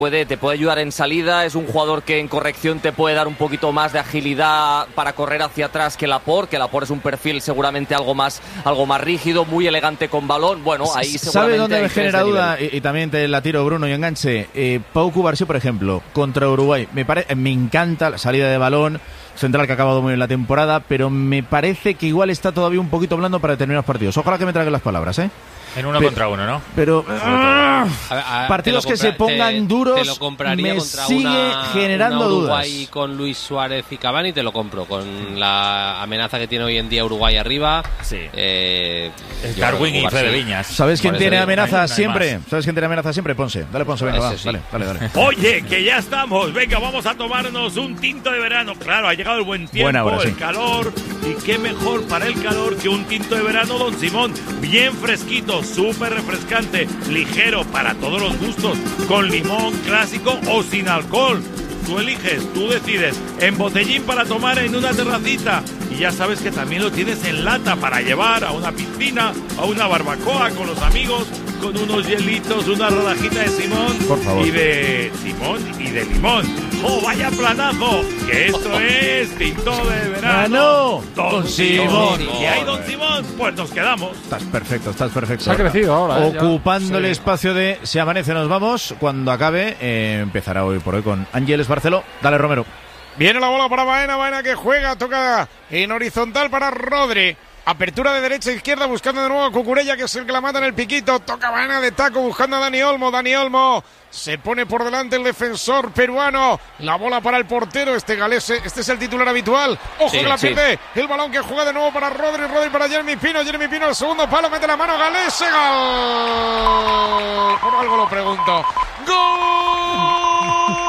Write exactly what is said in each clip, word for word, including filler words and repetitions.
Puede, te puede ayudar en salida, es un jugador que en corrección te puede dar un poquito más de agilidad para correr hacia atrás que Laporte, que Laporte es un perfil seguramente algo más algo más rígido, muy elegante con balón. Bueno, ahí seguramente ¿Sabe dónde me genera duda? Y, y también te la tiro, Bruno, y enganche. Eh, Pau Cubarsí, por ejemplo, contra Uruguay. Me, pare, me encanta la salida de balón, central que ha acabado muy bien la temporada, pero me parece que igual está todavía un poquito blando para determinados partidos. Ojalá que me traigan las palabras, ¿eh? En uno pero, contra uno, ¿no? Pero ah, a, a, partidos que se pongan te, duros te lo compraría me contra sigue una, generando una Uruguay dudas. Con Luis Suárez y Cavani te lo compro. Con la amenaza que tiene hoy en día Uruguay arriba. Sí. Eh, Darwin y Fede Viñas. ¿Sabes quién tiene amenaza no hay, no hay siempre? más. ¿Sabes quién tiene amenaza siempre? Ponce. Dale, Ponce, venga, va. Sí. Dale, dale, dale. Oye, que ya estamos. Venga, vamos a tomarnos un tinto de verano. Claro, ha llegado el buen tiempo, hora, el sí. calor. Y qué mejor para el calor que un tinto de verano, Don Simón. Bien fresquito, súper refrescante, ligero para todos los gustos, con limón clásico o sin alcohol. Tú eliges, tú decides. En botellín para tomar en una terracita. Y ya sabes que también lo tienes en lata para llevar a una piscina, a una barbacoa con los amigos, con unos hielitos, una rodajita de Simón. Por favor. Y de Simón y de limón. ¡Oh, vaya planazo! Que esto es tinto de verano. ¡Don, Don Simón! Simón. ¿Y hay Don Simón? Pues nos quedamos. Estás perfecto, estás perfecto. Se ha crecido ahora. ¿eh? Ocupando Ya. el Sí. espacio de Se Amanece, nos vamos. Cuando acabe, eh, empezará hoy por hoy con Ángeles Barceló. Dale, Romero. Viene la bola para Baena, Baena que juega, toca en horizontal para Rodri. Apertura de derecha a izquierda, buscando de nuevo a Cucurella, que es el que la mata en el piquito. Toca Baena de taco, buscando a Dani Olmo. Dani Olmo se pone por delante el defensor peruano. La bola para el portero, este galese. Este es el titular habitual. Ojo Sí, que la sí. pierde. El balón que juega de nuevo para Rodri. Rodri para Jeremy Pino. Jeremy Pino al segundo palo, mete la mano. Galese, gol. Por algo lo pregunto. ¡Gol!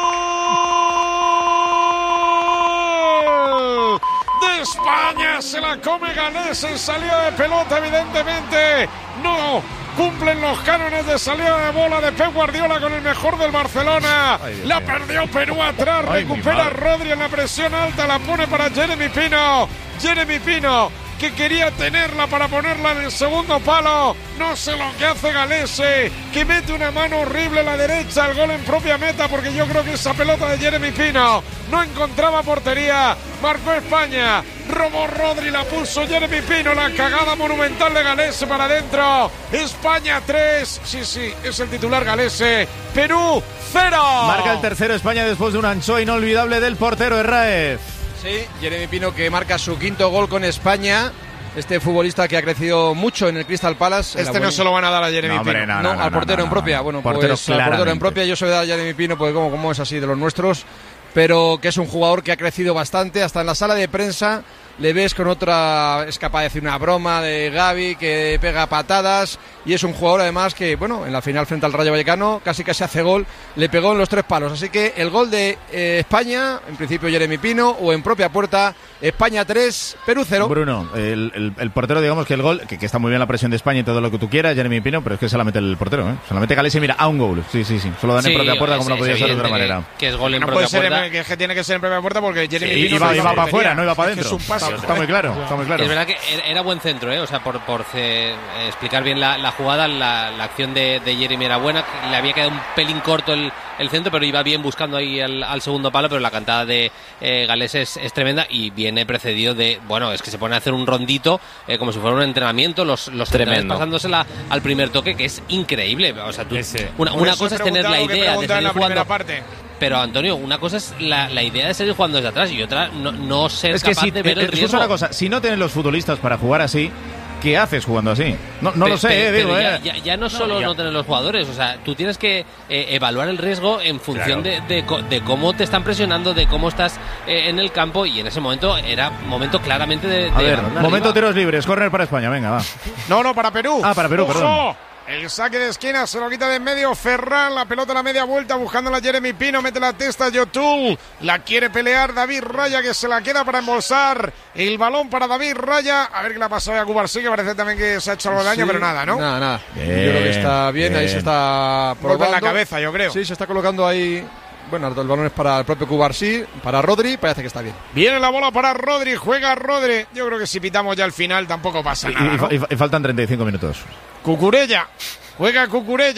De España, se la come Galés en salida de pelota, evidentemente no cumplen los cánones de salida de bola de Pep Guardiola con el mejor del Barcelona. Ay, la Dios. perdió Perú atrás, Ay, recupera Rodri en la presión alta, la pone para Jeremy Pino. Jeremy Pino, que quería tenerla para ponerla en el segundo palo. No sé lo que hace Galese, que mete una mano horrible a la derecha, al gol en propia meta, porque yo creo que esa pelota de Jeremy Pino no encontraba portería. Marcó España, robó Rodri, la puso Jeremy Pino, la cagada monumental de Galese para adentro. España tres, sí, sí, es el titular Galese. Perú cero. Marca el tercero España después de un ancho inolvidable del portero Herráez. Sí, Jeremy Pino, que marca su quinto gol con España. Este futbolista que ha crecido mucho en el Crystal Palace. Este no se lo van a dar a Jeremy No, hombre, Pino. no, No, no, al no, portero no, en no, propia. no. Bueno, Portero pues al portero en claramente. propia yo se lo voy a dar a Jeremy Pino, porque como, como es así de los nuestros, pero que es un jugador que ha crecido bastante. Hasta en la sala de prensa le ves con otra, es capaz de decir una broma de Gavi, que pega patadas, y es un jugador además que, bueno, en la final frente al Rayo Vallecano casi casi hace gol, le pegó en los tres palos. Así que el gol de eh, España, en principio Jeremy Pino, o en propia puerta, España tres, Perú cero. Bruno, el, el, el portero, digamos que el gol, que, que está muy bien la presión de España y todo lo que tú quieras, Jeremy Pino, pero es que se la mete el portero, ¿eh? Se la mete Galese y mira, a un gol. Sí, sí, sí. Solo dan en Sí, propia puerta es- como no es podía ser de otra evidente manera. que, que es gol en No propia puede ser, puerta. en- que es que tiene que ser en propia puerta, porque Jeremy Sí, Pino iba, se iba la para portería. afuera, no iba para Es que adentro. es un pase. Está, está muy claro, está muy claro. Es verdad que era buen centro, ¿eh? O sea, por, por eh, explicar bien la, la jugada, la, la acción de, de Jeremy era buena. Le había quedado un pelín corto el, el centro, pero iba bien buscando ahí al, al segundo palo. Pero la cantada de eh, Galés es, es tremenda y viene precedido de. Bueno, es que se pone a hacer un rondito eh, como si fuera un entrenamiento. Los, los centrales pasándosela al primer toque, que es increíble. O sea, tú, Ese. una, Por una eso cosa he es tener la preguntado lo que idea de preguntaba en seguir la primera jugando. parte. Pero Antonio, una cosa es la, la idea de seguir jugando desde atrás y otra no, no ser Es que capaz si, de ver eh, el riesgo. escucha una cosa, si no tienes los futbolistas para jugar así, ¿qué haces jugando así? No, no Pe- lo sé, pe- eh, pero digo, ya, eh. ya, ya no solo ya. no tener los jugadores, o sea, tú tienes que eh, evaluar el riesgo en función de, de, co- de cómo te están presionando, de cómo estás eh, en el campo, y en ese momento era momento claramente de, A de ver, balón momento arriba. tiros libres, córner para España, venga, va. No, no, para Perú. Ah, para Perú, ¡Ojo! perdón. El saque de esquina se lo quita de en medio Ferran, la pelota a la media vuelta buscando a Jeremy Pino, mete la testa Yotul, la quiere pelear David Raya, que se la queda para embolsar el balón para David Raya, a ver qué le ha pasado a Cubarsí, que parece también que se ha hecho algo de daño, Sí, pero nada, ¿no? Nada, nada. Bien, Yo creo que está bien, ahí bien. se está Golpe en probando. la cabeza, yo creo. Sí, se está colocando ahí. Bueno, el balón es para el propio Cubarsí, para Rodri, parece que está bien. Viene la bola para Rodri, juega Rodri. Yo creo que si pitamos ya al final tampoco pasa Y, nada, y fa- ¿no? y fa- y faltan treinta y cinco minutos. Cucurella, juega Cucurella.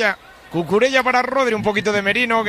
Cucurella para Rodri, un poquito de Merino.